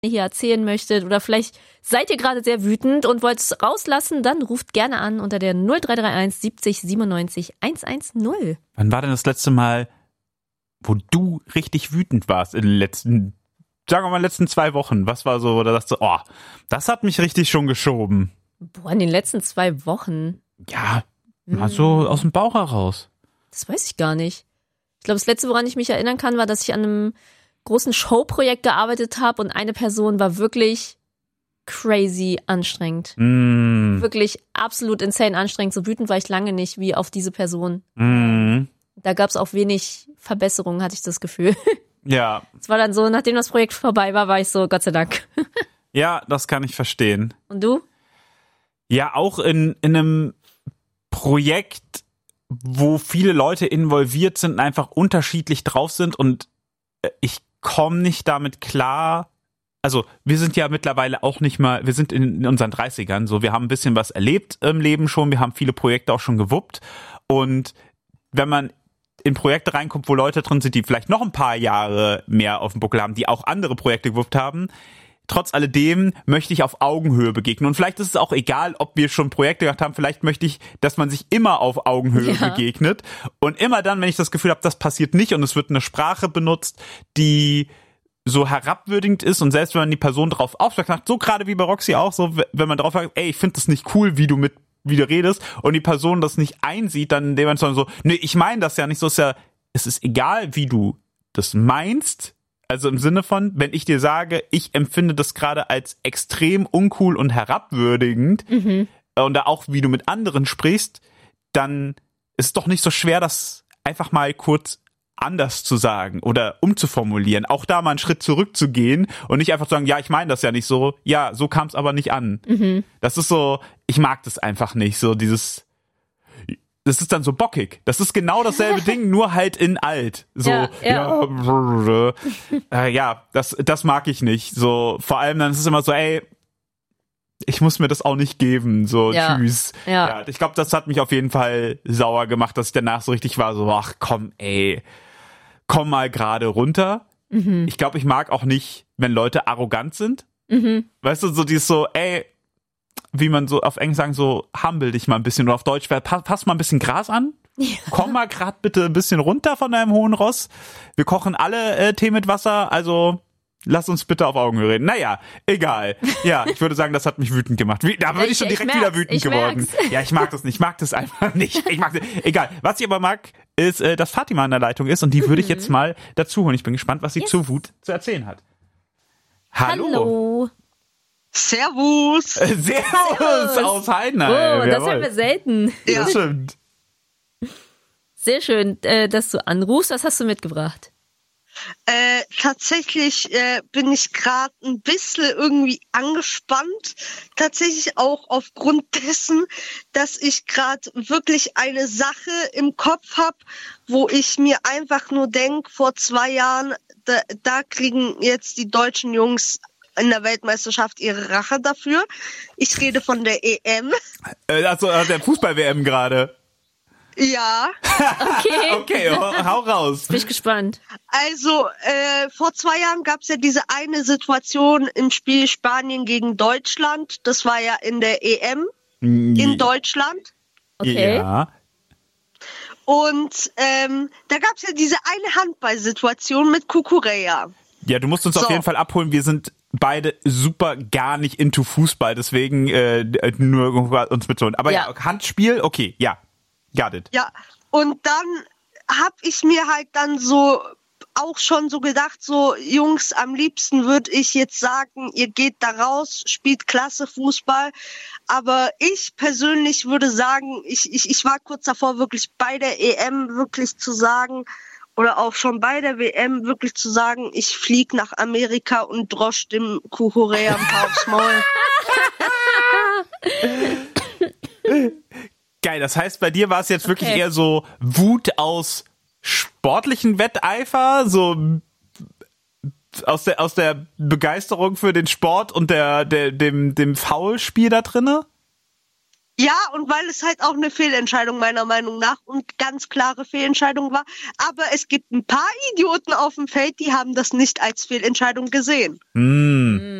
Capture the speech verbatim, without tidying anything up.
hier erzählen möchtet oder vielleicht seid ihr gerade sehr wütend und wollt es rauslassen, dann ruft gerne an unter der null drei drei eins siebzig siebenundneunzig hundertzehn. Wann war denn das letzte Mal, wo du richtig wütend warst in den letzten, sagen wir mal, letzten zwei Wochen? Was war so, oder sagst du, oh, das hat mich richtig schon geschoben? Boah, in den letzten zwei Wochen? Ja, mal so aus dem Bauch heraus. Das weiß ich gar nicht. Ich glaube, das Letzte, woran ich mich erinnern kann, war, dass ich an einem großen Showprojekt gearbeitet habe und eine Person war wirklich crazy anstrengend. Mm. Wirklich absolut insane anstrengend. So wütend war ich lange nicht wie auf diese Person. Mm. Da gab es auch wenig Verbesserungen, hatte ich das Gefühl. Ja. Es war dann so, nachdem das Projekt vorbei war, war ich so, Gott sei Dank. Ja, das kann ich verstehen. Und du? Ja, auch in, in einem Projekt, wo viele Leute involviert sind und einfach unterschiedlich drauf sind und ich komme nicht damit klar. Also wir sind ja mittlerweile auch nicht mal, wir sind in, in unseren dreißigern, so, wir haben ein bisschen was erlebt im Leben schon, wir haben viele Projekte auch schon gewuppt und wenn man in Projekte reinkommt, wo Leute drin sind, die vielleicht noch ein paar Jahre mehr auf dem Buckel haben, die auch andere Projekte gewuppt haben, trotz alledem möchte ich auf Augenhöhe begegnen. Und vielleicht ist es auch egal, ob wir schon Projekte gemacht haben. Vielleicht möchte ich, dass man sich immer auf Augenhöhe ja. begegnet. Und immer dann, wenn ich das Gefühl habe, das passiert nicht und es wird eine Sprache benutzt, die so herabwürdigend ist und selbst wenn man die Person drauf aufmerksam macht, so gerade wie bei Roxy auch, so wenn man drauf sagt, ey, ich finde das nicht cool, wie du mit wie du redest und die Person das nicht einsieht, dann indem man so, nee, ich meine das ja nicht, so ist ja, es ist egal, wie du das meinst. Also im Sinne von, wenn ich dir sage, ich empfinde das gerade als extrem uncool und herabwürdigend mhm. und da auch, wie du mit anderen sprichst, dann ist es doch nicht so schwer, das einfach mal kurz anders zu sagen oder umzuformulieren. Auch da mal einen Schritt zurückzugehen und nicht einfach zu sagen, ja, ich meine das ja nicht so. Ja, so kam es aber nicht an. Mhm. Das ist so, ich mag das einfach nicht, so dieses... Das ist dann so bockig. Das ist genau dasselbe Ding, nur halt in alt. So, ja, ja. ja, äh, ja das, das mag ich nicht. So, vor allem dann ist es immer so, ey, ich muss mir das auch nicht geben. So, ja. tschüss. Ja. Ja, ich glaube, das hat mich auf jeden Fall sauer gemacht, dass ich danach so richtig war, so, ach komm, ey, komm mal gerade runter. Mhm. Ich glaube, ich mag auch nicht, wenn Leute arrogant sind. Mhm. Weißt du, so dieses so, ey, wie man so auf Englisch sagen, so humble dich mal ein bisschen oder auf Deutsch, pass, pass mal ein bisschen Gras an. Ja. Komm mal gerade bitte ein bisschen runter von deinem hohen Ross. Wir kochen alle äh, Tee mit Wasser, also lass uns bitte auf Augenhöhe reden. Naja, egal. Ja, ich würde sagen, das hat mich wütend gemacht. Wie, da bin ich, ich schon direkt ich wieder wütend geworden. Merk's. Ja, ich mag das nicht. Ich mag das einfach nicht. Ich mag das. Egal. Was ich aber mag, ist, äh, dass Fatima in der Leitung ist und die mhm. würde ich jetzt mal dazu holen. Ich bin gespannt, was sie yes. zur Wut zu erzählen hat. Hallo. Hallo. Servus. Servus. Servus aus Heidenheim. Oh, das hören wir selten. Ja, das stimmt. Sehr schön, äh, dass du anrufst. Was hast du mitgebracht? Äh, tatsächlich äh, bin ich gerade ein bisschen irgendwie angespannt. Tatsächlich auch aufgrund dessen, dass ich gerade wirklich eine Sache im Kopf habe, wo ich mir einfach nur denke, vor zwei Jahren, da, da kriegen jetzt die deutschen Jungs in der Weltmeisterschaft ihre Rache dafür. Ich rede von der E M. Äh, also der Fußball-W M gerade. Ja. Okay. Okay, hau raus. Bin ich gespannt. Also, äh, vor zwei Jahren gab es ja diese eine Situation im Spiel Spanien gegen Deutschland. Das war ja in der E M in Deutschland. Okay. Ja. Und ähm, da gab es ja diese eine Handballsituation mit Cucurella. Ja, du musst uns so. auf jeden Fall abholen. Wir sind beide super gar nicht into Fußball, deswegen äh, nur uns mitzuholen. Aber ja. ja, Handspiel, okay, ja, got it. Ja, und dann hab ich mir halt dann so auch schon so gedacht, so Jungs, am liebsten würde ich jetzt sagen, ihr geht da raus, spielt klasse Fußball, aber ich persönlich würde sagen, ich, ich, ich war kurz davor, wirklich bei der E M wirklich zu sagen, oder auch schon bei der W M wirklich zu sagen, ich flieg nach Amerika und drosch dem Cucurella ein paar aufs Maul. Geil, das heißt, bei dir war es jetzt wirklich okay. eher so Wut aus sportlichen Wetteifer, so aus der aus der Begeisterung für den Sport und der, der dem dem Foulspiel da drinne? Ja, und weil es halt auch eine Fehlentscheidung meiner Meinung nach und ganz klare Fehlentscheidung war. Aber es gibt ein paar Idioten auf dem Feld, die haben das nicht als Fehlentscheidung gesehen. Mm.